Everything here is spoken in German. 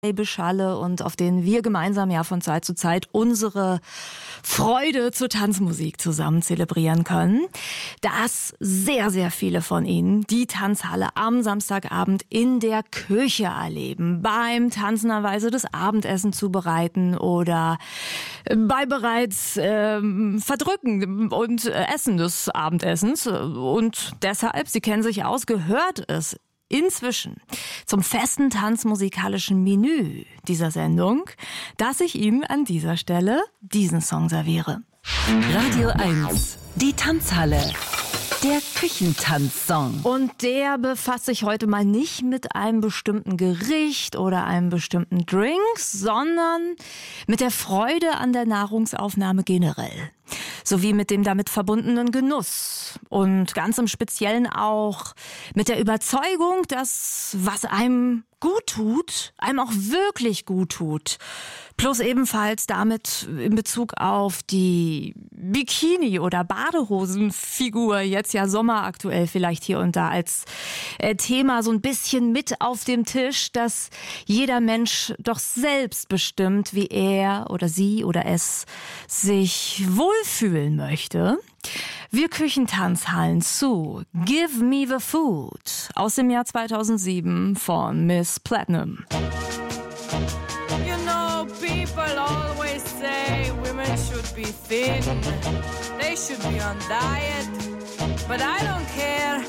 Beschalle und auf denen wir gemeinsam ja von Zeit zu Zeit unsere Freude zur Tanzmusik zusammen zelebrieren können. Dass sehr, sehr viele von Ihnen die Tanzhalle am Samstagabend in der Küche erleben, beim tanzenderweise das Abendessen zubereiten oder bei bereits Verdrücken und Essen des Abendessens. Und deshalb, Sie kennen sich aus, gehört es inzwischen zum festen tanzmusikalischen Menü dieser Sendung, dass ich Ihnen an dieser Stelle diesen Song serviere. Radio 1, die Tanzhalle. Der Küchentanzsong. Und der befasst sich heute mal nicht mit einem bestimmten Gericht oder einem bestimmten Drink, sondern mit der Freude an der Nahrungsaufnahme generell. Sowie mit dem damit verbundenen Genuss. Und ganz im Speziellen auch mit der Überzeugung, dass was einem gut tut, einem auch wirklich gut tut. Plus ebenfalls damit in Bezug auf die Bikini- oder Badehosenfigur, jetzt ja sommeraktuell vielleicht hier und da als Thema so ein bisschen mit auf dem Tisch, dass jeder Mensch doch selbst bestimmt, wie er oder sie oder es sich wohlfühlen möchte. Wir Küchentanzhallen zu Give Me the Food aus dem Jahr 2007 von Miss Platinum. You know, people always say women should be thin, they should be on diet, but I don't care,